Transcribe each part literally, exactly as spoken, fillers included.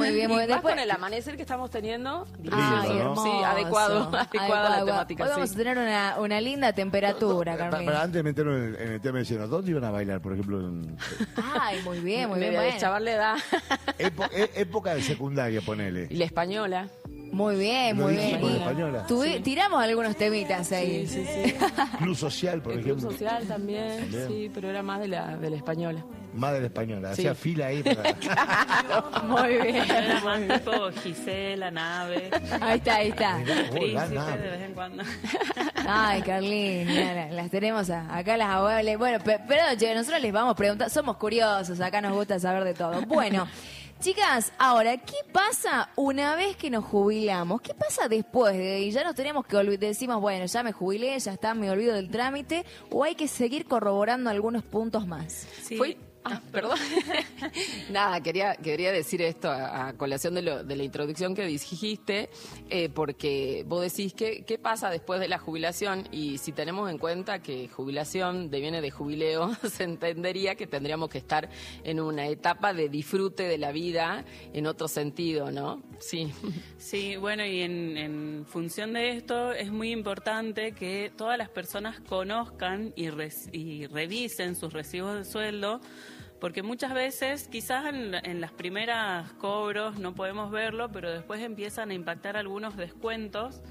Muy bien, muy bien. Después Después... con el amanecer que estamos teniendo, Ay, ¿no? hermoso. sí, adecuado, adecuado a la temática. Hoy vamos sí. a tener una, una linda temperatura, Para, Carmen. para antes de meternos en, en el tema de lleno, ¿dónde iban a bailar? Por ejemplo, en Ay, muy bien, muy bien. Media de Bueno. chaval le da. épo- é- época de secundaria, ponele. Y la española. Muy bien, Lo muy dijimos bien. en española. Tuvi- Sí. Tiramos algunos temitas ahí. Sí, sí, sí. Club social, por El club ejemplo. social también, También. sí, pero era más de la, de la española. Más de la española. Sí. Hacía fila ahí para... Muy bien. Era más tipo Gisela, Nave, Ahí está, ahí está. Mirá, vos, la Príncipe nave. de vez en cuando. Ay, Carlín, mira, la- las tenemos a- acá las abuelas. Bueno, pe- pero che, nosotros les vamos a preguntar, somos curiosos, acá nos gusta saber de todo. Bueno, chicas, ahora, ¿qué pasa una vez que nos jubilamos? ¿Qué pasa después? De, y ya nos tenemos que olvidar, decimos, bueno, ya me jubilé, ya está, me olvido del trámite, o hay que seguir corroborando algunos puntos más. Sí. Fue- Ah, perdón. Nada, quería, quería decir esto a, a colación de, lo, de la introducción que dijiste, eh, porque vos decís que qué pasa después de la jubilación, y si tenemos en cuenta que jubilación deviene de jubileo, se entendería que tendríamos que estar en una etapa de disfrute de la vida en otro sentido, ¿no? Sí. Sí, bueno, y en, en función de esto es muy importante que todas las personas conozcan y, res- y revisen sus recibos de sueldo, porque muchas veces, quizás en, en las primeras cobros no podemos verlo, pero después empiezan a impactar algunos descuentos.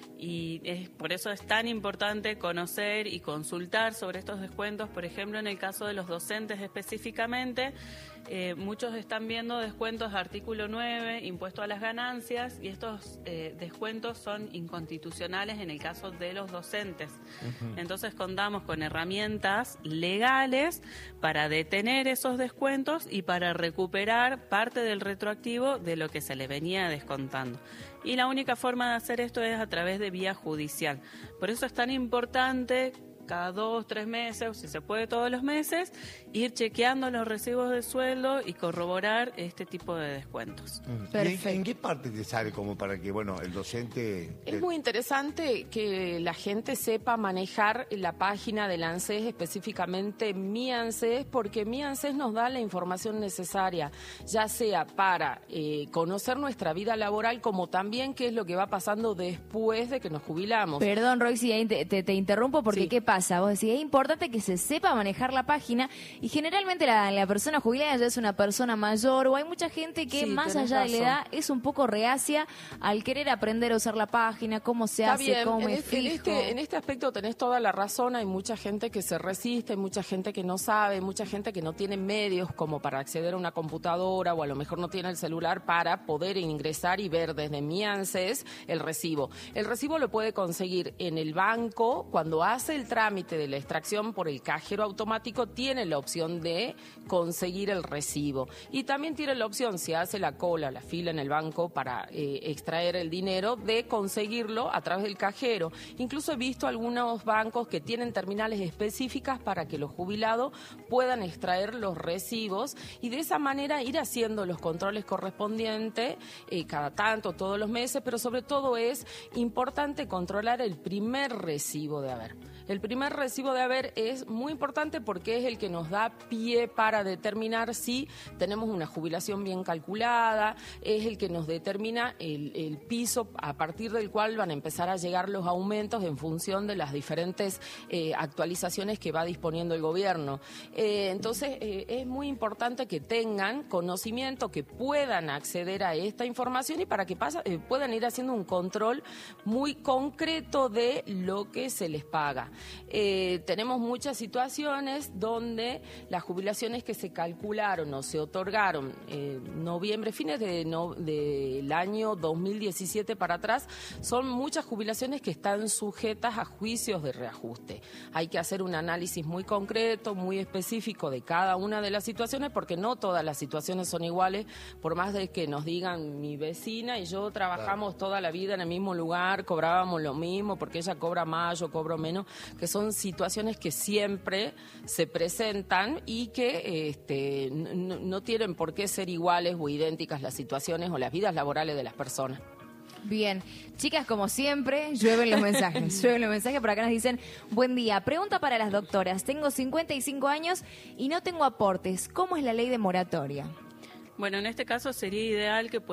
Y es, por eso es tan importante conocer y consultar sobre estos descuentos. Por ejemplo, en el caso de los docentes específicamente, eh, muchos están viendo descuentos de artículo nueve, impuesto a las ganancias, y estos eh, descuentos son inconstitucionales en el caso de los docentes. Uh-huh. Entonces contamos con herramientas legales para detener esos descuentos y para recuperar parte del retroactivo de lo que se le venía descontando. Y la única forma de hacer esto es a través de vía judicial. Por eso es tan importante cada dos, tres meses, o si se puede todos los meses, ir chequeando los recibos de sueldo y corroborar este tipo de descuentos. ¿Y en, en qué parte te sale como para que, bueno, el docente... Es muy interesante que la gente sepa manejar la página del ANSES, específicamente Mi ANSES, porque Mi ANSES nos da la información necesaria, ya sea para eh, conocer nuestra vida laboral, como también qué es lo que va pasando después de que nos jubilamos. Perdón, Roxy, ahí te, te, te interrumpo porque Sí. ¿qué pasa? Vos decís, es importante que se sepa manejar la página, y generalmente la, la persona jubilada ya es una persona mayor, o hay mucha gente que Sí, más tenés allá de la razón. edad es un poco reacia al querer aprender a usar la página, cómo se Está hace, bien, cómo en, me este, en, fijo. este, en este aspecto tenés toda la razón, hay mucha gente que se resiste, hay mucha gente que no sabe, mucha gente que no tiene medios como para acceder a una computadora, o a lo mejor no tiene el celular para poder ingresar y ver desde Mi ANSES el recibo. El recibo lo puede conseguir en el banco, cuando hace el trámite de la extracción por el cajero automático, tiene la opción de conseguir el recibo, y también tiene la opción, si hace la cola, la fila en el banco para eh, extraer el dinero, de conseguirlo a través del cajero. Incluso he visto algunos bancos que tienen terminales específicas para que los jubilados puedan extraer los recibos, y de esa manera ir haciendo los controles correspondientes eh, cada tanto, todos los meses, pero sobre todo es importante controlar el primer recibo de haber. El primer recibo de haber es muy importante porque es el que nos da pie para determinar si tenemos una jubilación bien calculada, es el que nos determina el, el piso a partir del cual van a empezar a llegar los aumentos en función de las diferentes eh, actualizaciones que va disponiendo el gobierno. Eh, entonces eh, es muy importante que tengan conocimiento, que puedan acceder a esta información, y para que pasa, eh, puedan ir haciendo un control muy concreto de lo que se les paga. Eh, tenemos muchas situaciones donde las jubilaciones que se calcularon o se otorgaron en eh, noviembre, fines de no, del año dos mil diecisiete para atrás, son muchas jubilaciones que están sujetas a juicios de reajuste. Hay que hacer un análisis muy concreto, muy específico de cada una de las situaciones, porque no todas las situaciones son iguales, por más de que nos digan mi vecina y yo trabajamos toda la vida en el mismo lugar, cobrábamos lo mismo, porque ella cobra más, yo cobro menos, que son situaciones que siempre se presentan y que este, no, no tienen por qué ser iguales o idénticas las situaciones o las vidas laborales de las personas. Bien, chicas, como siempre, llueven los mensajes. Llueven los mensajes, por acá nos dicen, buen día, pregunta para las doctoras, tengo cincuenta y cinco años y no tengo aportes, ¿cómo es la ley de moratoria? Bueno, en este caso sería ideal que